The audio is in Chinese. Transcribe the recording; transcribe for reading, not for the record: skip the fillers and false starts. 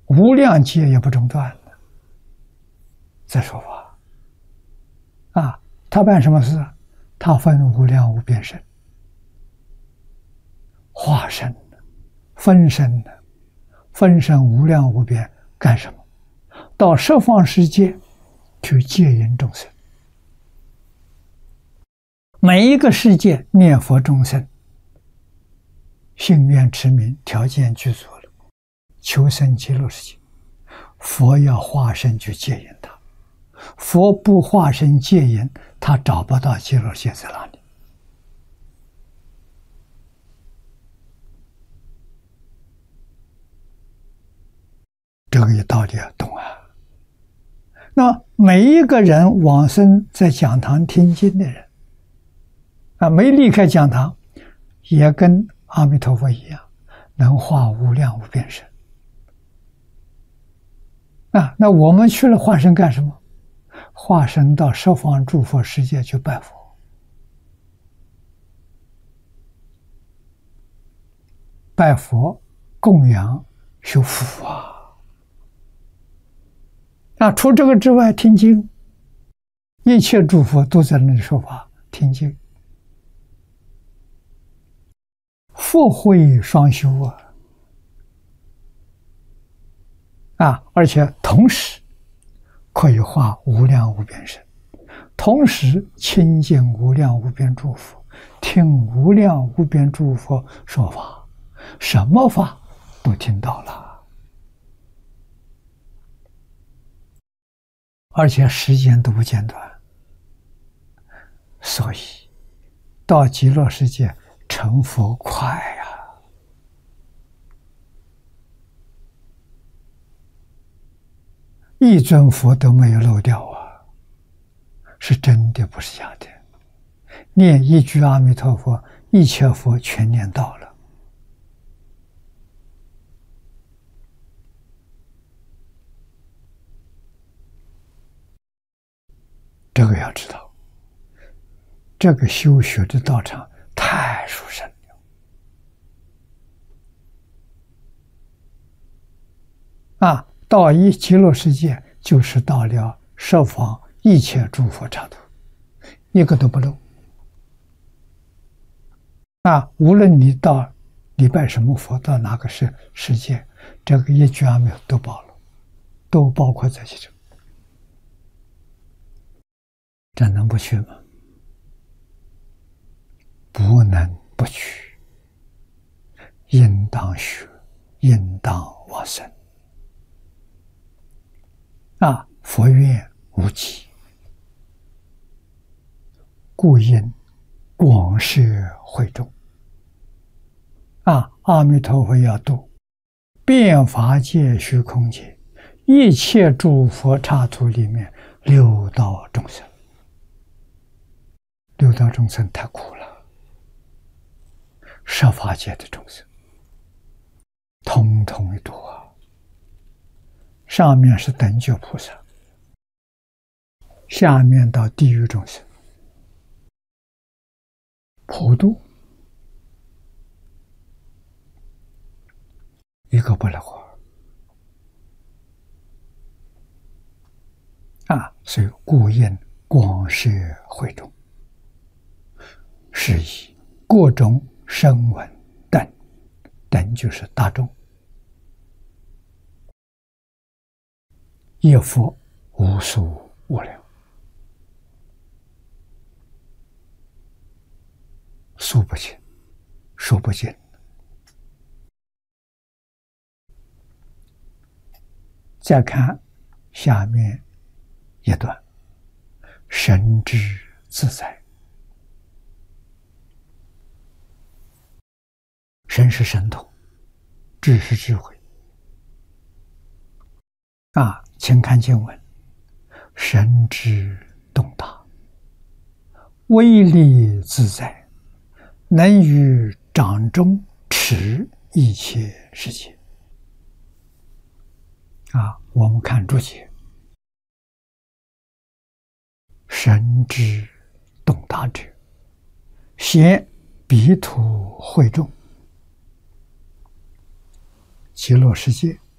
无量劫也不中断了，在说法啊。他办什么事？他分无量无边身，化身的、分身的，分身无量无边干什么？到十方世界去接引众生。每一个世界念佛众生，信愿持名条件具足了，求生极乐世界，佛要化身去接引他。佛不化身接引，他找不到极乐世界在哪里。这个道理要懂啊。那么每一个人往生在讲堂听经的人啊，没离开讲堂，也跟阿弥陀佛一样，能化无量无边身啊。那我们去了化身干什么？化身到十方诸佛世界去拜佛，拜佛供养修福啊。那除这个之外，听经，一切诸佛都在那里说法听经，佛慧双修啊，而且同时可以化无量无边身，同时亲近无量无边诸佛，听无量无边诸佛说法，什么法都听到了，而且时间都不间断，所以到极乐世界成佛快呀。一尊佛都没有漏掉啊，是真的，不是假的。念一句阿弥陀佛，一切佛全念到了。这个要知道，这个修学的道场太殊胜了啊！到一极乐世界，就是到了十方一切诸佛刹土，一个都不漏啊！无论你到礼拜什么佛，到哪个世界，这个一句阿弥都包了，都包括在其中。这能不去吗？不能不去，应当学，应当往生啊！佛愿无极，故应广摄会众啊！阿弥陀佛要度遍法界虚空界一切诸佛刹土里面六道众生。六道众生太苦了，十法界的众生统统一度啊！上面是等觉菩萨，下面到地狱众生，普度，一个不能活啊！所以故应广摄会众，是以各种声闻等就是大众，业佛无数无量，数不清，说不尽。再看下面一段，神知自在。神是神通，智是智慧啊！请看经文，神知洞大，威力自在，能于掌中持一切世界啊！我们看注解，神知洞大者，显彼土会众，极乐世界